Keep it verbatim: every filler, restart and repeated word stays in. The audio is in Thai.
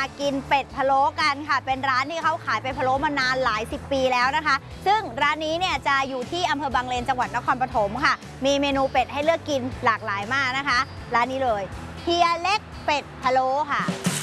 กินเป็ดพะโล้กันค่ะเป็นร้านที่เขาขายเป็ดพะโล้มานานหลายสิบปีแล้วนะคะซึ่งร้านนี้เนี่ยจะอยู่ที่อำเภอบางเลนจังหวัดนครปฐมค่ะมีเมนูเป็ดให้เลือกกินหลากหลายมากนะคะร้านนี้เลยเฮียเล็กเป็ดพะโล้ค่ะ